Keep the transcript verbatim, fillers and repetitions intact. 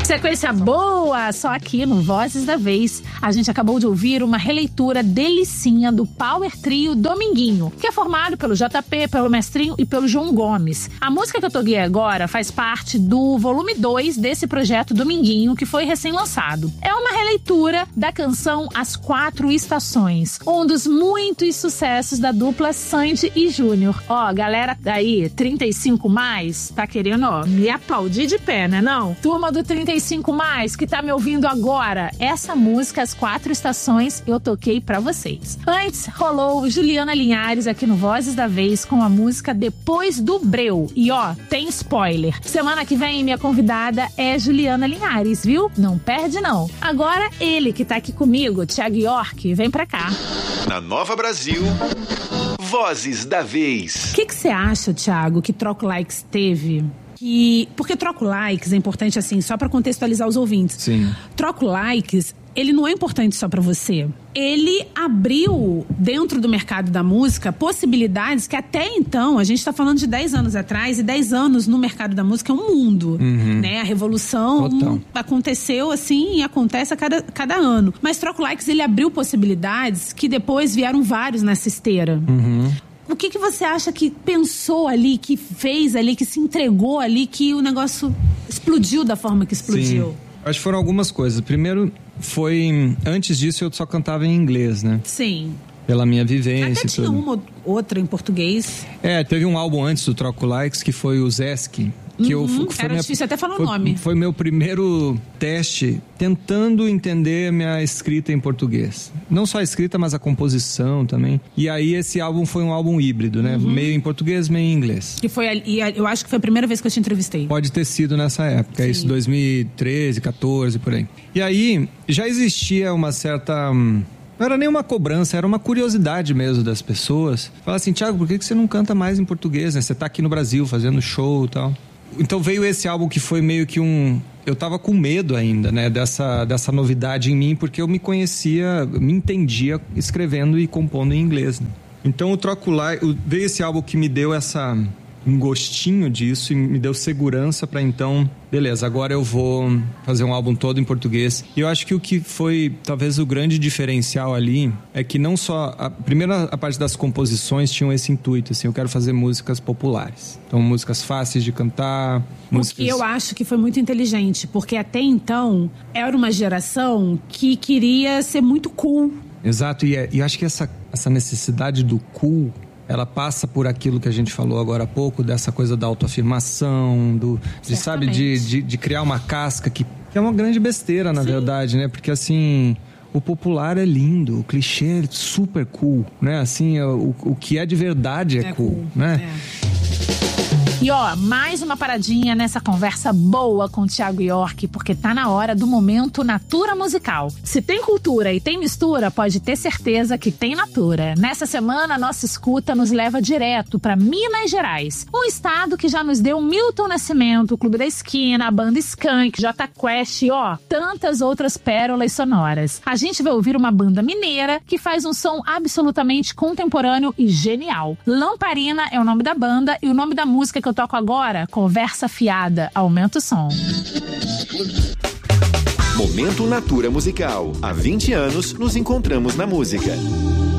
Sequência boa, só aqui no Vozes da Vez. A gente acabou de ouvir uma releitura delicinha do Power Trio Dominguinho, que é formado pelo J P, pelo Mestrinho e pelo João Gomes. A música que eu toquei agora faz parte do volume dois desse projeto Dominguinho, que foi recém-lançado. É uma releitura da canção As Quatro Estações, um dos muitos sucessos da dupla Sandy e Júnior. Ó, galera aí, trinta e cinco mais, tá querendo, ó, me aplaudir de pé, né não? Turma do trinta e cinco mais, que tá me ouvindo agora, essa música, As Quatro Estações, eu toquei pra vocês. Antes, rolou Juliana Linhares aqui no Vozes da Vez com a música Depois do Breu. E ó, tem spoiler. Semana que vem, minha convidada é Juliana Linhares, viu? Não perde não. Agora, ele que tá aqui comigo, Thiago York, vem pra cá. Na Nova Brasil, Vozes da Vez. O que você acha, Thiago, que Troco Likes teve? Que, porque Troco Likes é importante assim, só pra contextualizar os ouvintes. Sim. Troco Likes, ele não é importante só pra você. Ele abriu, dentro do mercado da música, possibilidades que até então, a gente tá falando de dez anos atrás, e dez anos no mercado da música é um mundo, uhum. né? A revolução Total. aconteceu assim e acontece a cada, cada ano. Mas Troco Likes, ele abriu possibilidades que depois vieram vários nessa esteira. Uhum. O que, que você acha que pensou ali, que fez ali, que se entregou ali, que o negócio explodiu da forma que explodiu? Sim. Acho que foram algumas coisas. Primeiro, foi... Antes disso, eu só cantava em inglês, né? Sim. Pela minha vivência. Até tinha tudo. uma ou outra em português. É, teve um álbum antes do Troco Likes, que foi o Zesk. Que uhum, eu, que foi era minha, difícil até falar foi, o nome. Foi meu primeiro teste tentando entender minha escrita em português. Não só a escrita, mas a composição também. E aí esse álbum foi um álbum híbrido, né? Uhum. Meio em português, meio em inglês. Que foi, e eu acho que foi a primeira vez que eu te entrevistei. Pode ter sido nessa época, Sim. isso dois mil e treze, quatorze, por aí. E aí já existia uma certa... Não era nem uma cobrança, era uma curiosidade mesmo das pessoas. Falar assim, Thiago, por que você não canta mais em português, né? Você tá aqui no Brasil fazendo show e tal. Então veio esse álbum que foi meio que um... Eu tava com medo ainda, né? Dessa, dessa novidade em mim, porque eu me conhecia, me entendia escrevendo e compondo em inglês, né? Então o Troco Likes... Veio esse álbum que me deu essa... um gostinho disso e me deu segurança para então, beleza, agora eu vou fazer um álbum todo em português. E eu acho que o que foi talvez o grande diferencial ali é que não só a primeira a parte das composições tinham esse intuito, assim, eu quero fazer músicas populares, então músicas fáceis de cantar, músicas... O que eu acho que foi muito inteligente, porque até então era uma geração que queria ser muito cool. Exato, e, é, e acho que essa, essa necessidade do cool, ela passa por aquilo que a gente falou agora há pouco, dessa coisa da autoafirmação, do, de, sabe, de, de, de criar uma casca que, que é uma grande besteira, na Sim. verdade, né? Porque, assim, o popular é lindo, o clichê é super cool, né? Assim, o, o que é de verdade é, é cool, cool, né? É. E ó, mais uma paradinha nessa conversa boa com o Thiago York, porque tá na hora do momento Natura Musical. Se tem cultura e tem mistura, pode ter certeza que tem Natura. Nessa semana, a nossa escuta nos leva direto pra Minas Gerais, um estado que já nos deu Milton Nascimento, o Clube da Esquina, a banda Skank, Jota Quest e ó, tantas outras pérolas sonoras. A gente vai ouvir uma banda mineira que faz um som absolutamente contemporâneo e genial. Lamparina é o nome da banda e o nome da música que eu toco agora, Conversa Fiada. Aumenta o som. Momento Natura Musical. Há vinte anos nos encontramos na música.